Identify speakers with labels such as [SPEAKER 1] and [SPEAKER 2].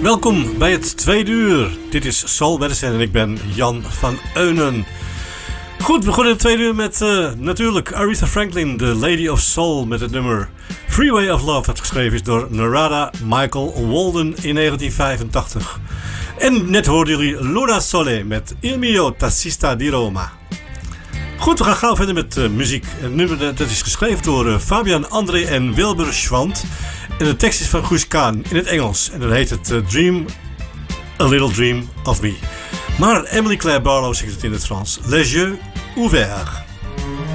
[SPEAKER 1] Welkom bij het tweede uur. Dit is Soul Medicine en ik ben Jan van Eunen. Goed, we begonnen het tweede uur met natuurlijk Aretha Franklin, The Lady of Soul, met het nummer Freeway of Love, dat geschreven is door Narada Michael Walden in 1985. En net hoorden jullie Luna Sole met Il mio tassista di Roma. Goed, we gaan gauw verder met muziek. Het nummer dat is geschreven door Fabian André en Wilbur Schwant. En de tekst is van Guus Kaan in het Engels. En dan heet het Dream, A Little Dream of Me. Maar Emily Claire Barlow zingt het in het Frans. Les yeux ouverts.